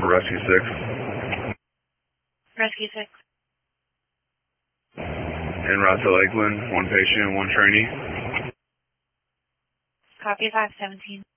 for Rescue 6. Rescue 6. En route to Lakeland, 1 patient, 1 trainee. Copy 517.